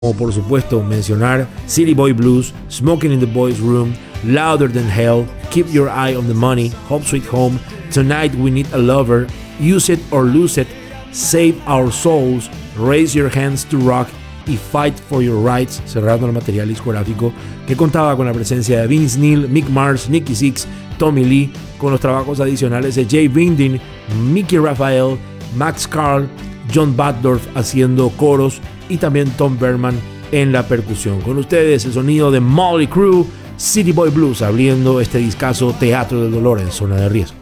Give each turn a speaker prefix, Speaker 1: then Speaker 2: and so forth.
Speaker 1: como por supuesto mencionar City Boy Blues, Smoking in the Boys Room, Louder Than Hell, Keep Your Eye on the Money, Home Sweet Home, Tonight We Need a Lover, Use It or Lose It, Save Our Souls, Raise Your Hands to Rock y Fight for Your Rights, cerrando el material discográfico que contaba con la presencia de Vince Neil, Mick Mars, Nicky Sixx, Tommy Lee, con los trabajos adicionales de Jay Vinding, Mickey Raphael, Max Carl, John Batdorf haciendo coros y también Tom Berman en la percusión. Con ustedes el sonido de Mötley Crüe, City Boy Blues, abriendo este discazo Teatro del Dolor en Zona de Riesgo.